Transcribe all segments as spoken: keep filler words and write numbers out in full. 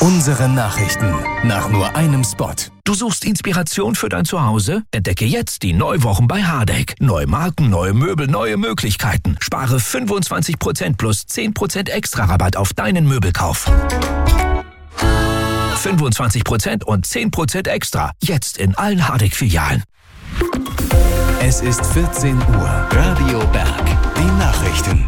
Unsere Nachrichten nach nur einem Spot. Du suchst Inspiration für dein Zuhause? Entdecke jetzt die Neuwochen bei Hardegg. Neue Marken, neue Möbel, neue Möglichkeiten. Spare fünfundzwanzig Prozent plus zehn Prozent extra Rabatt auf deinen Möbelkauf. fünfundzwanzig Prozent und zehn Prozent extra. Jetzt in allen Hardegg-Filialen. Es ist vierzehn Uhr. Radio Berg. Die Nachrichten.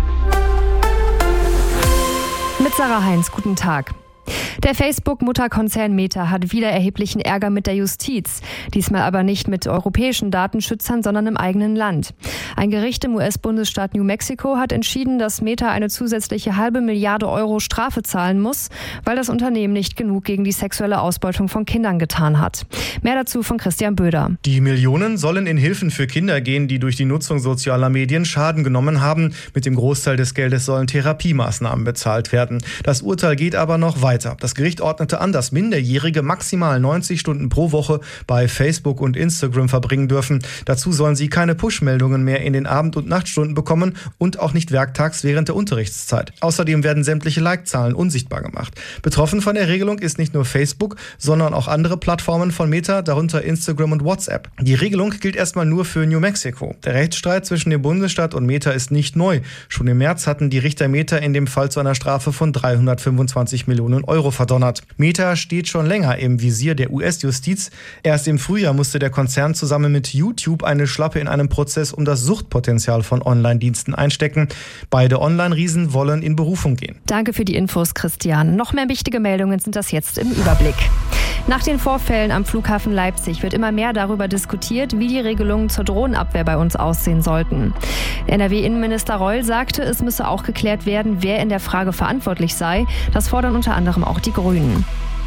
Mit Sarah Heinz, guten Tag. Der Facebook-Mutterkonzern Meta hat wieder erheblichen Ärger mit der Justiz. Diesmal aber nicht mit europäischen Datenschützern, sondern im eigenen Land. Ein Gericht im U S-Bundesstaat New Mexico hat entschieden, dass Meta eine zusätzliche halbe Milliarde Euro Strafe zahlen muss, weil das Unternehmen nicht genug gegen die sexuelle Ausbeutung von Kindern getan hat. Mehr dazu von Christian Böder. Die Millionen sollen in Hilfen für Kinder gehen, die durch die Nutzung sozialer Medien Schaden genommen haben. Mit dem Großteil des Geldes sollen Therapiemaßnahmen bezahlt werden. Das Urteil geht aber noch weiter. Das Gericht ordnete an, dass Minderjährige maximal neunzig Stunden pro Woche bei Facebook und Instagram verbringen dürfen. Dazu sollen sie keine Push-Meldungen mehr in den Abend- und Nachtstunden bekommen und auch nicht werktags während der Unterrichtszeit. Außerdem werden sämtliche Like-Zahlen unsichtbar gemacht. Betroffen von der Regelung ist nicht nur Facebook, sondern auch andere Plattformen von Meta, darunter Instagram und WhatsApp. Die Regelung gilt erstmal nur für New Mexico. Der Rechtsstreit zwischen dem Bundesstaat und Meta ist nicht neu. Schon im März hatten die Richter Meta in dem Fall zu einer Strafe von dreihundertfünfundzwanzig Millionen Euro verdonnert. Meta steht schon länger im Visier der U S-Justiz. Erst im Frühjahr musste der Konzern zusammen mit YouTube eine Schlappe in einem Prozess um das Suchtpotenzial von Online-Diensten einstecken. Beide Online-Riesen wollen in Berufung gehen. Danke für die Infos, Christian. Noch mehr wichtige Meldungen sind das jetzt im Überblick. Nach den Vorfällen am Flughafen Leipzig wird immer mehr darüber diskutiert, wie die Regelungen zur Drohnenabwehr bei uns aussehen sollten. N R W-Innenminister Reul sagte, es müsse auch geklärt werden, wer in der Frage verantwortlich sei. Das fordern unter anderem auch die Grünen.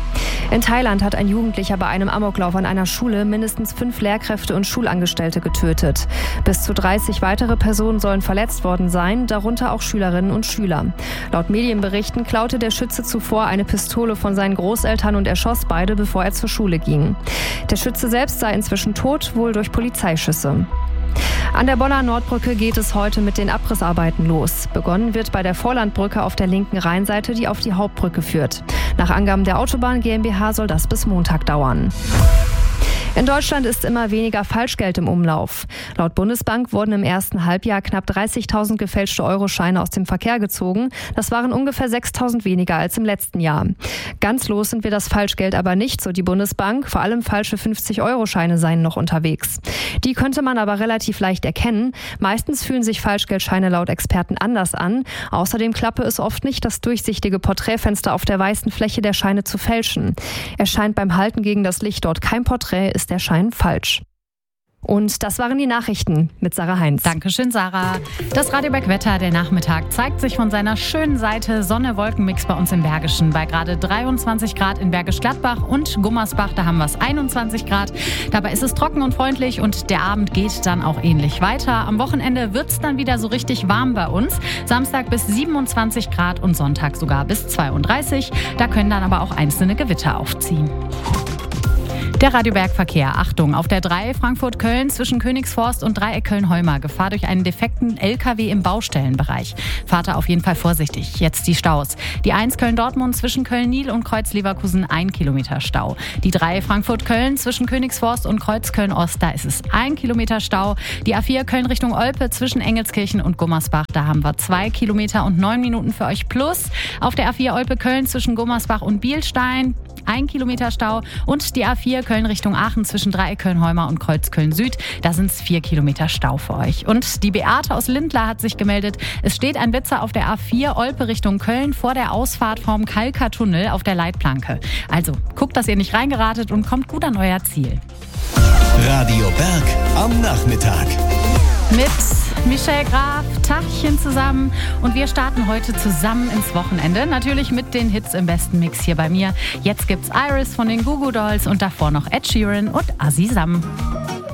In Thailand hat ein Jugendlicher bei einem Amoklauf an einer Schule mindestens fünf Lehrkräfte und Schulangestellte getötet. Bis zu dreißig weitere Personen sollen verletzt worden sein, darunter auch Schülerinnen und Schüler. Laut Medienberichten klaute der Schütze zuvor eine Pistole von seinen Großeltern und erschoss beide, bevor er zur Schule ging. Der Schütze selbst sei inzwischen tot, wohl durch Polizeischüsse. An der Bonner Nordbrücke geht es heute mit den Abrissarbeiten los. Begonnen wird bei der Vorlandbrücke auf der linken Rheinseite, die auf die Hauptbrücke führt. Nach Angaben der Autobahn GmbH soll das bis Montag dauern. In Deutschland ist immer weniger Falschgeld im Umlauf. Laut Bundesbank wurden im ersten Halbjahr knapp dreißigtausend gefälschte Euroscheine aus dem Verkehr gezogen. Das waren ungefähr sechstausend weniger als im letzten Jahr. Ganz los sind wir das Falschgeld aber nicht, so die Bundesbank. Vor allem falsche fünfzig-Euro-Scheine seien noch unterwegs. Die könnte man aber relativ leicht erkennen. Meistens fühlen sich Falschgeldscheine laut Experten anders an. Außerdem klappe es oft nicht, das durchsichtige Porträtfenster auf der weißen Fläche der Scheine zu fälschen. Erscheint beim Halten gegen das Licht dort kein Porträt, ist der Schein falsch. Und das waren die Nachrichten mit Sarah Heinz. Dankeschön, Sarah. Das Radio Berg Wetter, der Nachmittag, zeigt sich von seiner schönen Seite. Sonne-Wolken-Mix bei uns im Bergischen bei gerade dreiundzwanzig Grad in Bergisch Gladbach und Gummersbach, da haben wir es einundzwanzig Grad. Dabei ist es trocken und freundlich und der Abend geht dann auch ähnlich weiter. Am Wochenende wird es dann wieder so richtig warm bei uns. Samstag bis siebenundzwanzig Grad und Sonntag sogar bis zweiunddreißig. Da können dann aber auch einzelne Gewitter aufziehen. Der Radiobergverkehr. Achtung, auf der drei Frankfurt-Köln zwischen Königsforst und Dreieck Köln-Heuma. Gefahr durch einen defekten L K W im Baustellenbereich. Fahrt da auf jeden Fall vorsichtig. Jetzt die Staus. Die eins Köln-Dortmund zwischen Köln-Niel und Kreuz-Leverkusen ein Kilometer Stau. Die drei Frankfurt-Köln zwischen Königsforst und Kreuz-Köln-Ost, da ist es ein Kilometer Stau. Die A vier Köln Richtung Olpe zwischen Engelskirchen und Gummersbach, da haben wir zwei Kilometer und neun Minuten für euch plus. Auf der A vier Olpe-Köln zwischen Gummersbach und Bielstein ein Kilometer Stau und die A vier Köln Richtung Aachen zwischen Dreieck Köln-Heuma und Kreuz Köln-Süd. Da sind es vier Kilometer Stau für euch. Und die Beate aus Lindlar hat sich gemeldet. Es steht ein Blitzer auf der A vier Olpe Richtung Köln vor der Ausfahrt vom Kalker-Tunnel auf der Leitplanke. Also guckt, dass ihr nicht reingeratet und kommt gut an euer Ziel. Radio Berg am Nachmittag. Mit Michelle Graf, Tagchen zusammen und wir starten heute zusammen ins Wochenende. Natürlich mit den Hits im besten Mix hier bei mir. Jetzt gibt's Iris von den Goo Goo Dolls und davor noch Ed Sheeran und Azizam.